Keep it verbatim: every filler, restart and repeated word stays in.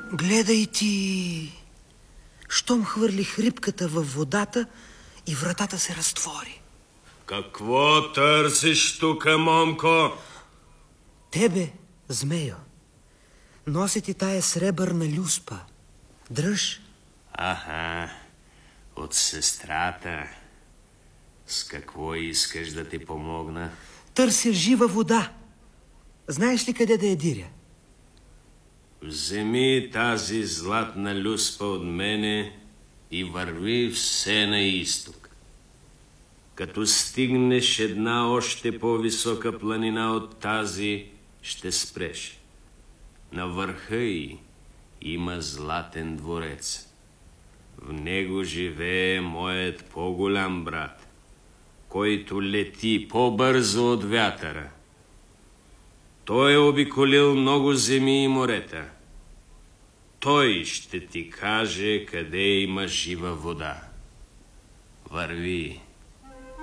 Гледай ти! Щом хвърлих рибката във водата и вратата се разтвори. Какво търсиш тука, момко? Тебе, змейо. Носи ти тая сребърна люспа. Дръж. Аха, от сестрата. С какво искаш да ти помогна? Търся жива вода. Знаеш ли къде да я диря? Вземи тази златна люспа от мене и върви все на изток. Като стигнеш една още по-висока планина от тази, ще спреш. На върха й има златен дворец. В него живее моят по-голям брат, който лети по-бързо от вятъра. Той е обиколил много земи и морета. Той ще ти каже къде има жива вода. Върви.